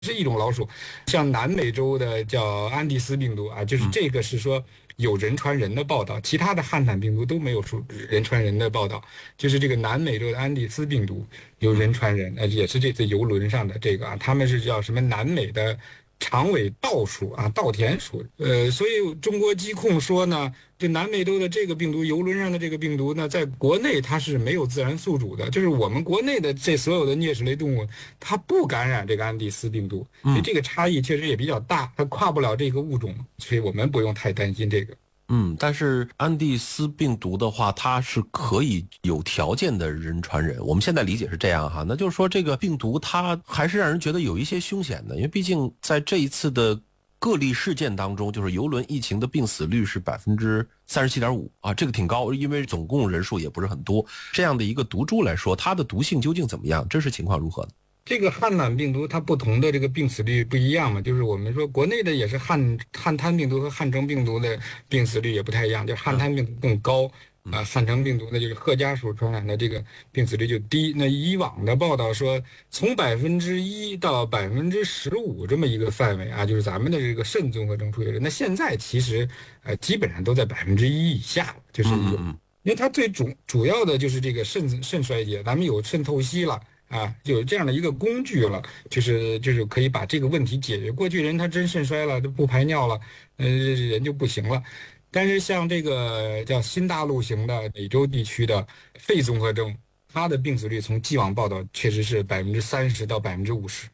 是一种老鼠，像南美洲的叫安第斯病毒啊，就是这个是说有人传人的报道，其他的汉坦病毒都没有出人传人的报道，就是这个南美洲的安第斯病毒有人传人，也是这次游轮上的这个啊，他们是叫什么南美的长尾稻鼠啊，稻田鼠，所以中国疾控说呢，这南美洲的这个病毒，游轮上的这个病毒呢，在国内它是没有自然宿主的，就是我们国内的这所有的啮齿类动物，它不感染这个安第斯病毒，所以这个差异确实也比较大，它跨不了这个物种，所以我们不用太担心这个。 但是安第斯病毒的话，它是可以有条件的人传人。我们现在理解是这样哈，那就是说这个病毒它还是让人觉得有一些凶险的，因为毕竟在这一次的个例事件当中，就是邮轮疫情的病死率是37.5%啊，这个挺高，因为总共人数也不是很多。这样的一个毒株来说，它的毒性究竟怎么样？真实情况如何呢？ 这个汉懒病毒它不同的这个病死率不一样嘛，就是我们说国内的也是汉滩病毒和汉城病毒的病死率也不太一样，就是汉滩病毒更高啊，汉城病毒呢就是褐家鼠传染的这个病死率就低。那以往的报道说，从1%到15%这么一个范围啊，就是咱们的这个肾综合征出现率，那现在其实基本上都在1%以下，就是有，因为它最主要的就是这个肾衰竭，咱们有肾透析了。啊，有这样的一个工具了，就是可以把这个问题解决。过去人他真肾衰了，都不排尿了，人就不行了。但是像这个叫新大陆型的美洲地区的肺综合征，它的病死率从既往报道确实是30%到50%，